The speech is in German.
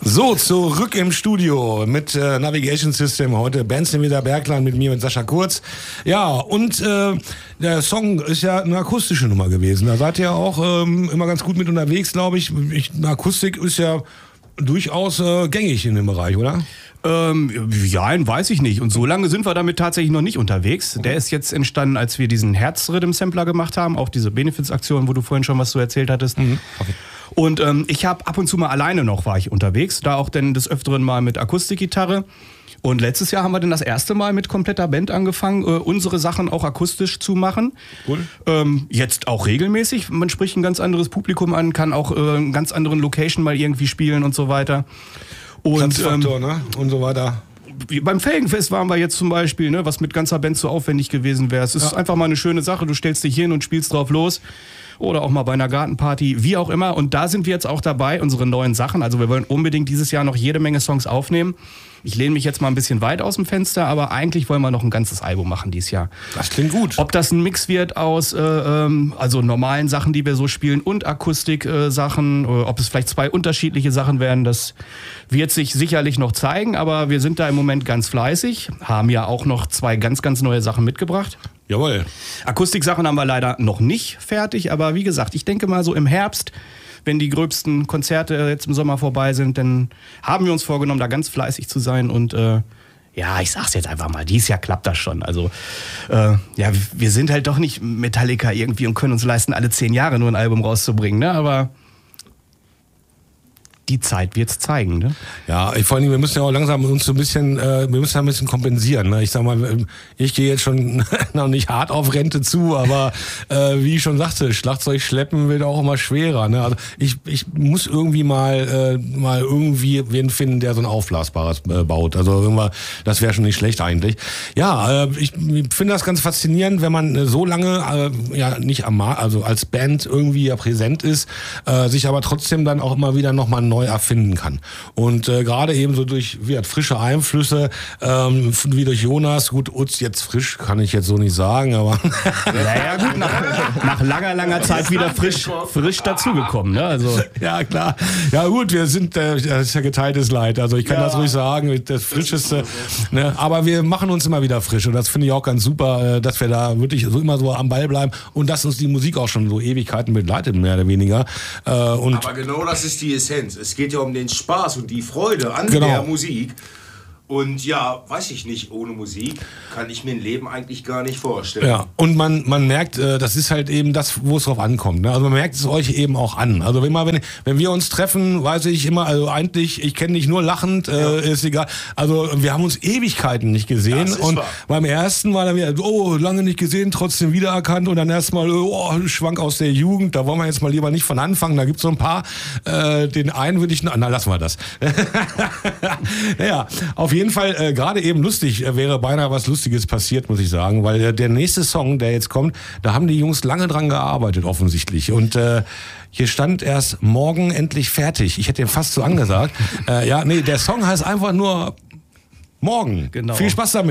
So, zurück im Studio mit Navigation System. Heute Benson wieder Bergland mit mir, mit Sascha Kurz. Ja, und der Song ist ja eine akustische Nummer gewesen. Da seid ihr auch immer ganz gut mit unterwegs, glaube ich. Akustik ist ja durchaus gängig in dem Bereich, oder? Ja, weiß ich nicht. Und so lange sind wir damit tatsächlich noch nicht unterwegs. Der ist jetzt entstanden, als wir diesen Herz-Rhythm-Sampler gemacht haben, auch diese Benefits-Aktion, wo du vorhin schon was zu erzählt hattest. Mhm. Okay. Und ich habe ab und zu mal alleine noch war ich unterwegs, da auch denn des Öfteren mal mit Akustikgitarre. Und letztes Jahr haben wir dann das erste Mal mit kompletter Band angefangen, unsere Sachen auch akustisch zu machen. Cool. Jetzt auch regelmäßig. Man spricht ein ganz anderes Publikum an, kann auch einen ganz anderen Location mal irgendwie spielen und so weiter. Und Platzfaktor, ne? Und so weiter. Beim Felgenfest waren wir jetzt zum Beispiel, ne, was mit ganzer Band zu aufwendig gewesen wäre. Es ist einfach mal eine schöne Sache. Du stellst dich hin und spielst drauf los. Oder auch mal bei einer Gartenparty, wie auch immer. Und da sind wir jetzt auch dabei, unsere neuen Sachen. Also wir wollen unbedingt dieses Jahr noch jede Menge Songs aufnehmen. Ich lehne mich jetzt mal ein bisschen weit aus dem Fenster, aber eigentlich wollen wir noch ein ganzes Album machen dieses Jahr. Das klingt gut. Ob das ein Mix wird aus also normalen Sachen, die wir so spielen, und Akustik-Sachen, ob es vielleicht zwei unterschiedliche Sachen werden, das wird sich sicherlich noch zeigen. Aber wir sind da im Moment ganz fleißig, haben ja auch noch zwei ganz, ganz neue Sachen mitgebracht. Jawohl. Akustiksachen haben wir leider noch nicht fertig, aber wie gesagt, ich denke mal so im Herbst, wenn die gröbsten Konzerte jetzt im Sommer vorbei sind, dann haben wir uns vorgenommen, da ganz fleißig zu sein und ja, ich sag's jetzt einfach mal, dieses Jahr klappt das schon. Also ja, wir sind halt doch nicht Metallica irgendwie und können uns leisten, alle 10 Jahre nur ein Album rauszubringen, ne? Aber die Zeit wird's zeigen, ne? Ja, vor allem, wir müssen ja auch langsam uns so ein bisschen, wir müssen ein bisschen kompensieren. Ne? Ich sag mal, ich gehe jetzt schon noch nicht hart auf Rente zu, aber wie ich schon sagte, Schlagzeug schleppen wird auch immer schwerer. Ne? Also ich muss irgendwie mal irgendwie wen finden, der so ein Aufblasbares baut. Also irgendwann, das wäre schon nicht schlecht eigentlich. Ja, ich finde das ganz faszinierend, wenn man so lange ja nicht also als Band irgendwie ja präsent ist, sich aber trotzdem dann auch immer wieder nochmal neu erfinden kann. Und gerade eben so durch frische Einflüsse, wie durch Jonas, gut, Utz jetzt frisch, kann ich jetzt so nicht sagen, aber naja, gut, nach langer Zeit wieder frisch dazugekommen, ne? Also ja, klar. Ja gut, wir sind, das ist ja geteiltes Leid, also ich kann das ruhig sagen, das Frischeste, ne? Aber wir machen uns immer wieder frisch und das finde ich auch ganz super, dass wir da wirklich so immer so am Ball bleiben und dass uns die Musik auch schon so Ewigkeiten begleitet, mehr oder weniger. Aber genau das ist die Essenz. Es geht ja um den Spaß und die Freude an der Musik. Und ja, weiß ich nicht, ohne Musik kann ich mir ein Leben eigentlich gar nicht vorstellen. Ja, und man merkt, das ist halt eben das, wo es drauf ankommt. Ne? Also man merkt es euch eben auch an. Also wenn wir uns treffen, weiß ich immer, also eigentlich, ich kenne dich nur lachend, ist egal. Also wir haben uns Ewigkeiten nicht gesehen. Und beim ersten war dann wieder, lange nicht gesehen, trotzdem wiedererkannt. Und dann erstmal, Schwank aus der Jugend, da wollen wir jetzt mal lieber nicht von anfangen. Da gibt es so ein paar, den einen würde ich, lassen wir das. Naja, auf jeden Fall gerade eben lustig, wäre beinahe was Lustiges passiert, muss ich sagen, weil der nächste Song, der jetzt kommt, da haben die Jungs lange dran gearbeitet offensichtlich und hier stand erst morgen endlich fertig. Ich hätte den fast so angesagt. Der Song heißt einfach nur Morgen. Genau. Viel Spaß damit.